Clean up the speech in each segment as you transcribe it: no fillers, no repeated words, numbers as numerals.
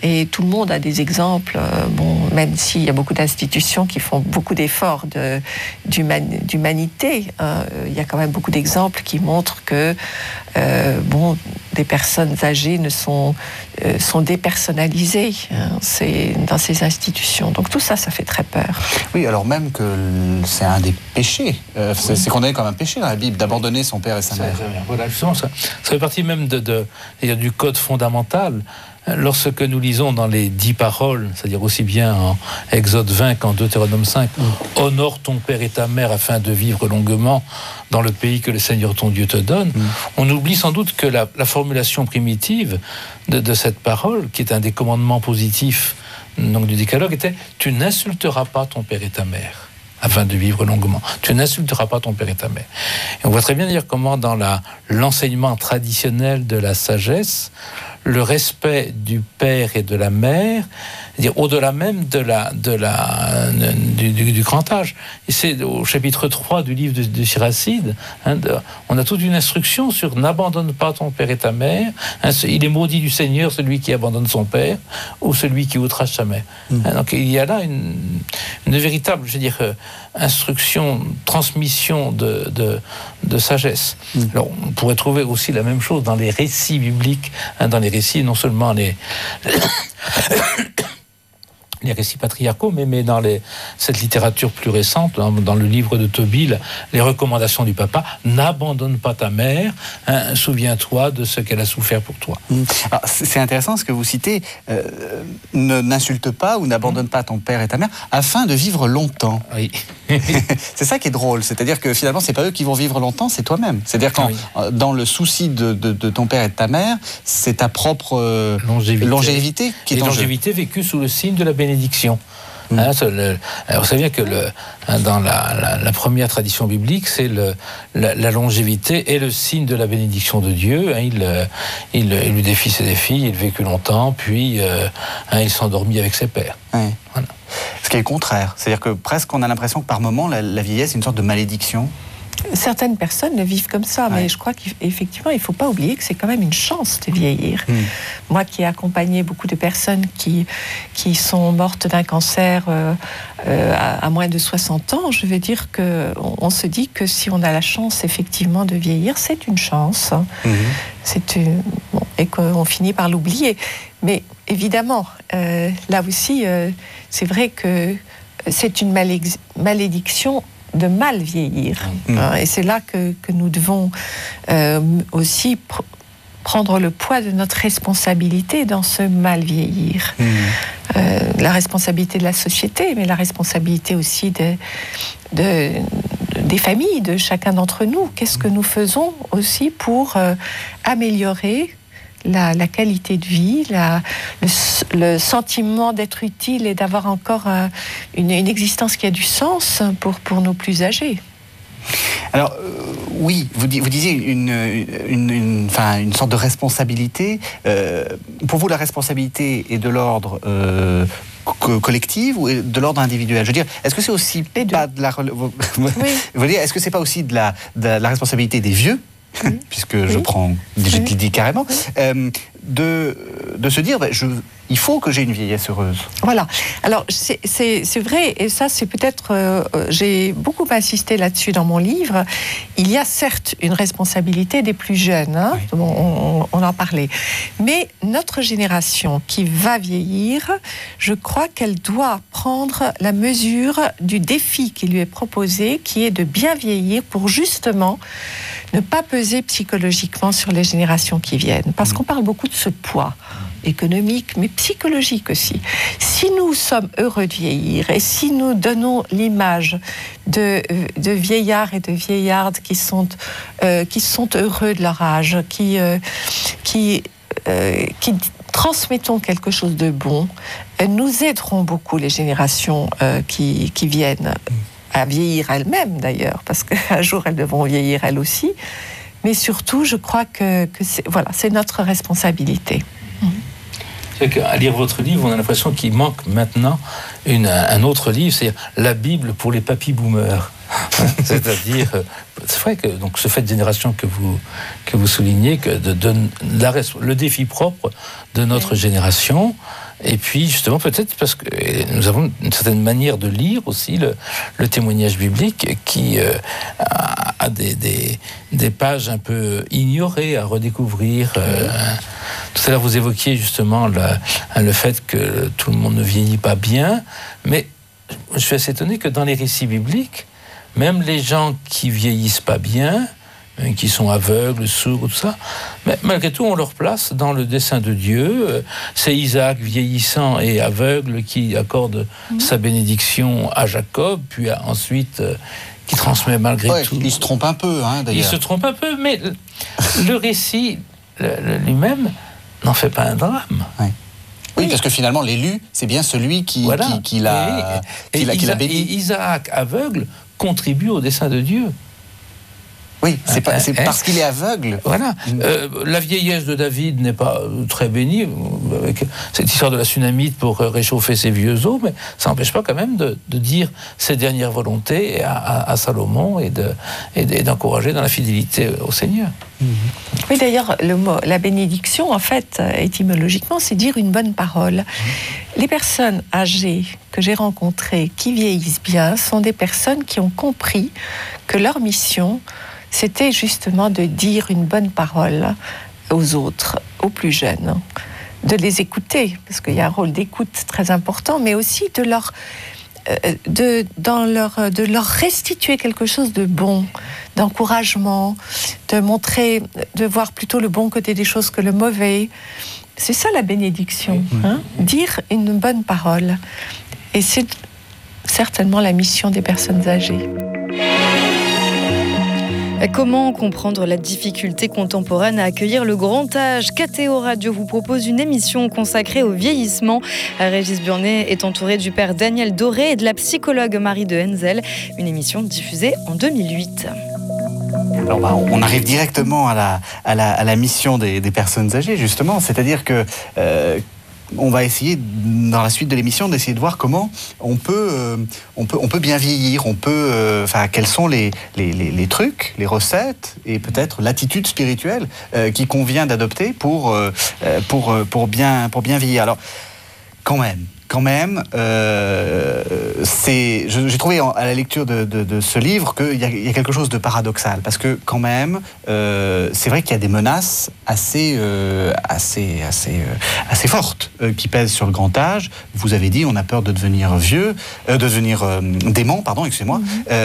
Et tout le monde a des exemples, même s'il y a beaucoup d'institutions qui font beaucoup d'efforts d'humanité, il y a quand même beaucoup d'exemples qui montrent que des personnes âgées sont dépersonnalisées c'est dans ces institutions. Donc tout ça, ça fait très peur. Oui, alors même que c'est un des péchés, c'est condamné comme un péché dans la Bible, d'abandonner son père et sa mère. Voilà, justement, ça fait partie même du code fondamental. Lorsque nous lisons dans les 10 paroles, c'est-à-dire aussi bien en Exode 20 qu'en Deutéronome 5, honore ton père et ta mère afin de vivre longuement dans le pays que le Seigneur ton Dieu te donne, on oublie sans doute que la formulation primitive de cette parole, qui est un des commandements positifs donc, du décalogue, était « tu n'insulteras pas ton père et ta mère ». Afin de vivre longuement. Tu n'insulteras pas ton père et ta mère. Et on voit très bien d'ailleurs comment dans l'enseignement traditionnel de la sagesse, le respect du père et de la mère, c'est-à-dire au-delà même du grand âge. Et c'est au chapitre 3 du livre de Siracide, on a toute une instruction sur n'abandonne pas ton père et ta mère. Il est maudit du Seigneur celui qui abandonne son père ou celui qui outrage sa mère. Donc il y a là une véritable, instruction, transmission de sagesse. Alors, on pourrait trouver aussi la même chose dans les récits bibliques, dans les récits, non seulement les récits patriarcaux, mais dans cette littérature plus récente, dans le livre de Tobie, les recommandations du papa, n'abandonne pas ta mère, souviens-toi de ce qu'elle a souffert pour toi. Alors, c'est intéressant ce que vous citez, n'insulte pas ou n'abandonne pas ton père et ta mère, afin de vivre longtemps. Oui. C'est ça qui est drôle, c'est-à-dire que finalement, c'est pas eux qui vont vivre longtemps, c'est toi-même. C'est-à-dire quand, dans le souci de ton père et de ta mère, c'est ta propre longévité qui est en jeu. Longévité vécue sous le signe de la bénédiction. On sait bien que dans la première tradition biblique, c'est la longévité est le signe de la bénédiction de Dieu. Il eut des fils et des filles, il vécut longtemps, puis il s'endormit avec ses pères. Oui. Voilà. Ce qui est le contraire, c'est-à-dire que presque on a l'impression que par moment la vieillesse est une sorte de malédiction. Certaines personnes le vivent comme ça, mais je crois qu'effectivement, il ne faut pas oublier que c'est quand même une chance de vieillir. Moi qui ai accompagné beaucoup de personnes qui sont mortes d'un cancer à moins de 60 ans, je veux dire qu'on se dit que si on a la chance effectivement de vieillir, c'est une chance. Et qu'on finit par l'oublier. Mais évidemment, là aussi, c'est vrai que c'est une malédiction de mal vieillir. Et c'est là que nous devons aussi prendre le poids de notre responsabilité dans ce mal vieillir. La responsabilité de la société, mais la responsabilité aussi des familles, de chacun d'entre nous. Qu'est-ce que nous faisons aussi pour améliorer la qualité de vie, le sentiment d'être utile et d'avoir encore une existence qui a du sens pour nos plus âgés. Alors, oui, vous disiez une sorte de responsabilité. Pour vous, la responsabilité est de l'ordre collectif ou de l'ordre individuel? Je veux dire, est-ce que c'est aussi pas de la... Est-ce que c'est pas aussi de la responsabilité des vieux, puisque je le dis carrément, de se dire, il faut que j'ai une vieillesse heureuse. Voilà. Alors, c'est vrai, et ça, c'est peut-être... j'ai beaucoup insisté là-dessus dans mon livre. Il y a certes une responsabilité des plus jeunes, on en parlait. Mais notre génération qui va vieillir, je crois qu'elle doit prendre la mesure du défi qui lui est proposé, qui est de bien vieillir pour justement ne pas peser psychologiquement sur les générations qui viennent. Parce qu'on parle beaucoup de ce poids économique, mais psychologique aussi. Si nous sommes heureux de vieillir et si nous donnons l'image de vieillards et de vieillardes qui sont heureux de leur âge, qui transmettons quelque chose de bon, nous aiderons beaucoup les générations qui viennent à vieillir elles-mêmes d'ailleurs, parce qu'un jour elles devront vieillir elles aussi. Mais surtout, je crois que c'est notre responsabilité. C'est qu'à lire votre livre, on a l'impression qu'il manque maintenant un autre livre, c'est la Bible pour les papy-boomers. C'est-à-dire, c'est vrai que donc ce fait de génération que vous soulignez, que le défi propre de notre génération Et puis, justement, peut-être parce que nous avons une certaine manière de lire aussi le témoignage biblique qui a des pages un peu ignorées à redécouvrir. Tout à l'heure, vous évoquiez justement le fait que tout le monde ne vieillit pas bien, mais je suis assez étonné que dans les récits bibliques, même les gens qui vieillissent pas bien, qui sont aveugles, sourds, tout ça, mais malgré tout, on leur place dans le dessein de Dieu. C'est Isaac, vieillissant et aveugle, qui accorde sa bénédiction à Jacob, puis ensuite qui transmet malgré tout. Il se trompe un peu, d'ailleurs. Il se trompe un peu, mais le récit lui-même n'en fait pas un drame. Oui, parce que finalement, l'élu, c'est bien celui qui l'a béni. Et Isaac, aveugle, contribue au dessein de Dieu. Oui, c'est parce qu'il est aveugle. Voilà. La vieillesse de David n'est pas très bénie, avec cette histoire de la Sunamite pour réchauffer ses vieux os, mais ça n'empêche pas quand même de dire ses dernières volontés à Salomon et d'encourager dans la fidélité au Seigneur. Oui, d'ailleurs, le mot, la bénédiction, en fait, étymologiquement, c'est dire une bonne parole. Les personnes âgées que j'ai rencontrées, qui vieillissent bien, sont des personnes qui ont compris que leur mission, c'était justement de dire une bonne parole aux autres, aux plus jeunes, de les écouter, parce qu'il y a un rôle d'écoute très important, mais aussi de leur restituer quelque chose de bon, d'encouragement, de voir plutôt le bon côté des choses que le mauvais. C'est ça la bénédiction, dire une bonne parole. Et c'est certainement la mission des personnes âgées. Comment comprendre la difficulté contemporaine à accueillir le grand âge ? KTO Radio vous propose une émission consacrée au vieillissement. Régis Burnet est entouré du père Daniel Doré et de la psychologue Marie de Henzel. Une émission diffusée en 2008. Alors on arrive directement à la mission des personnes âgées, justement. C'est-à-dire que on va essayer, dans la suite de l'émission, d'essayer de voir comment on peut bien vieillir, quels sont les trucs, les recettes et peut-être l'attitude spirituelle qui convient d'adopter pour bien vieillir. Alors, quand même, j'ai trouvé à la lecture de ce livre qu'il y a quelque chose de paradoxal, parce que quand même, c'est vrai qu'il y a des menaces assez fortes qui pèsent sur le grand âge. Vous avez dit, on a peur de devenir dément, excusez-moi.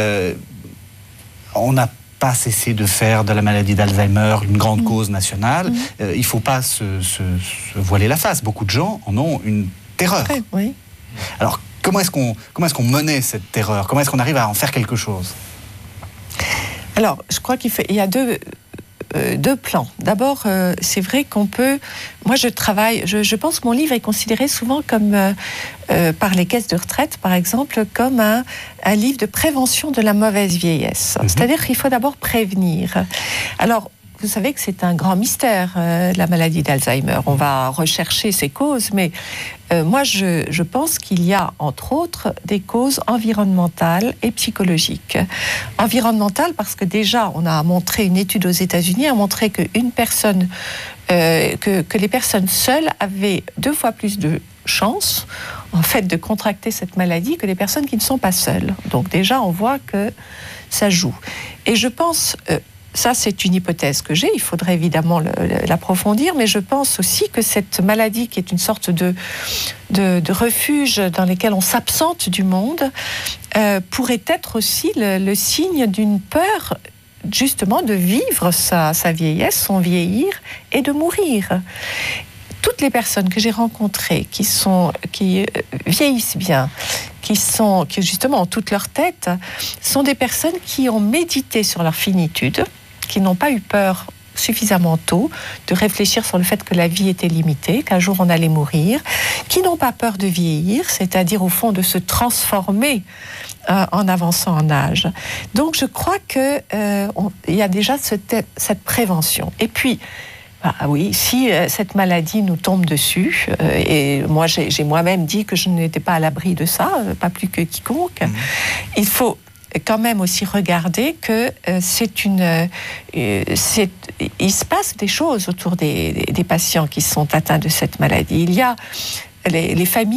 On n'a pas cessé de faire de la maladie d'Alzheimer une grande cause nationale. Il ne faut pas se voiler la face. Beaucoup de gens en ont une terreur. Oui. Alors, comment est-ce qu'on menait cette terreur ? Comment est-ce qu'on arrive à en faire quelque chose ? Alors, je crois qu'il y a deux plans. D'abord, c'est vrai qu'on peut... Moi, je pense que mon livre est considéré souvent comme, par les caisses de retraite, par exemple, comme un livre de prévention de la mauvaise vieillesse. C'est-à-dire qu'il faut d'abord prévenir. Alors, vous savez que c'est un grand mystère, la maladie d'Alzheimer. On va rechercher ses causes, mais moi, je pense qu'il y a, entre autres, des causes environnementales et psychologiques. Environnementales, parce que déjà, on a montré, une étude aux États-Unis a montré que les personnes seules avaient 2 fois plus de chances, en fait, de contracter cette maladie que les personnes qui ne sont pas seules. Donc déjà, on voit que ça joue. Et je pense... ça, c'est une hypothèse que j'ai, il faudrait évidemment l'approfondir, mais je pense aussi que cette maladie, qui est une sorte de refuge dans lequel on s'absente du monde, pourrait être aussi le signe d'une peur, justement, de vivre sa vieillesse, son vieillir, et de mourir. Toutes les personnes que j'ai rencontrées qui vieillissent bien, qui justement ont toute leur tête, sont des personnes qui ont médité sur leur finitude, qui n'ont pas eu peur suffisamment tôt de réfléchir sur le fait que la vie était limitée, qu'un jour on allait mourir, qui n'ont pas peur de vieillir, c'est-à-dire au fond de se transformer en avançant en âge. Donc je crois qu'il y a déjà cette prévention. Et puis, oui, si cette maladie nous tombe dessus, et moi j'ai moi-même dit que je n'étais pas à l'abri de ça, pas plus que quiconque, il faut quand même aussi regarder que il se passe des choses autour des patients qui sont atteints de cette maladie. Il y a les familles